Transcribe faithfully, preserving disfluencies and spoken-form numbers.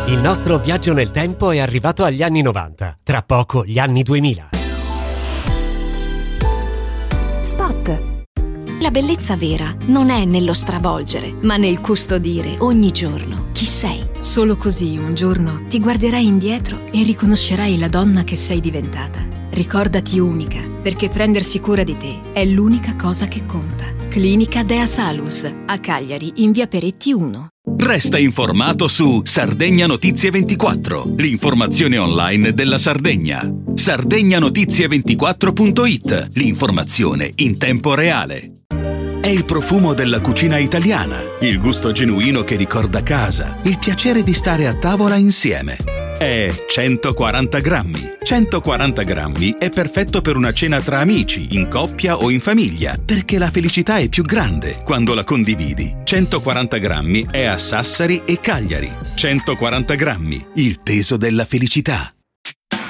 Il nostro viaggio nel tempo è arrivato agli anni novanta, tra poco gli anni duemila. Spot. La bellezza vera non è nello stravolgere, ma nel custodire ogni giorno chi sei. Solo così un giorno ti guarderai indietro e riconoscerai la donna che sei diventata. Ricordati unica, perché prendersi cura di te è l'unica cosa che conta. Clinica Dea Salus, a Cagliari, in via Peretti uno. Resta informato su Sardegna Notizie ventiquattro, l'informazione online della Sardegna. sardegna notizie ventiquattro punto it, l'informazione in tempo reale. È il profumo della cucina italiana, il gusto genuino che ricorda casa, il piacere di stare a tavola insieme. È centoquaranta grammi. centoquaranta grammi è perfetto per una cena tra amici, in coppia o in famiglia, perché la felicità è più grande quando la condividi. centoquaranta grammi è a Sassari e Cagliari. centoquaranta grammi, il peso della felicità.